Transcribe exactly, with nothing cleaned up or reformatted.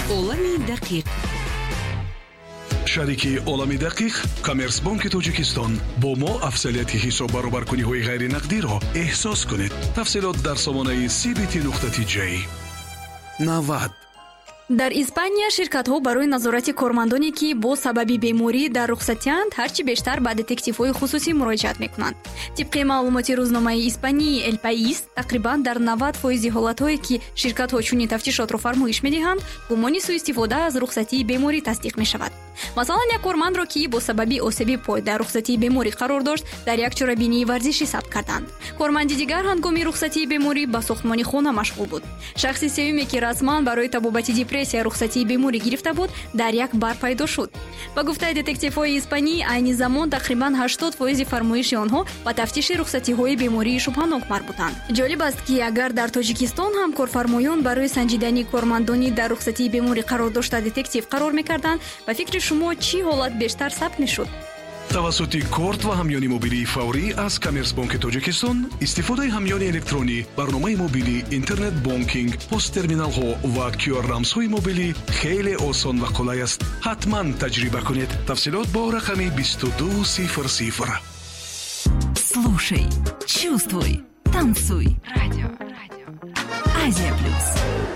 олами дақиқ. шарики олами дақиқ коммерсбанки тоҷикистон бо мо афзалияти ҳисоб баробаркуниҳои ғайринақдиро эҳсос кунед. тафсилот дар сомонаи си би ти нуқта ти ҷей. навад. дар испания ширкатҳо барои назорати кормандоне ки бо сабаби беморӣ дар рухсатианд ҳарчи бештар ба детективҳои хусусӣ муроҷиат мекунанд. тибқи маълумоти рӯзномаи испании эл паис тақрибан дар навад фоизи ҳолатҳое ки ширкатҳо чунин тафтишотро фармоиш медиҳанд гумони сӯистифода аз рухсатии беморӣ тасдиқ мешавад. масалан як кормандро ки бо сабаби осеби пой дар рухсатии беморӣ қарор дошт дар як чорабинии варзишӣ сабт карданд. корманди дигар ҳангоми рухсатии беморӣ ба сохтмони хона машғул буд. шахси сеюме ки расман барои табобати депрессия рухсатии беморӣ гирифта буд дар як бар пайдо шуд. ба гуфтаи детективҳои испанӣ айни замон тақрибан ҳаштод фоизи фармоиши онҳо ба тафтиши рухсатиҳои бемории шубҳанок марбутанд. ҷолиб аст ки агар дар тоҷикистон ҳам корфармоён барои санҷидани кормандони дар рухсатии беморӣ қарор дошта детектив қарор мекарданд, ба фикри шумо чӣ ҳолат бештар сабт мешуд? тавассути корт ва ҳамёни мобилии фаврӣ аз коммерсбанки тоҷикистон, истифодаи ҳамёни электронӣ, барномаи мобилӣ, интернет бонкинг, посттерминалҳо ва кю ар рамзҳои мобилӣ хеле осон ва қулай аст. ҳатман таҷриба кунед. тафсилот бо рақами бисту ду сифр сифр. Слушай, чувствуй, танцуй. Радио. Радио. Азия плюс.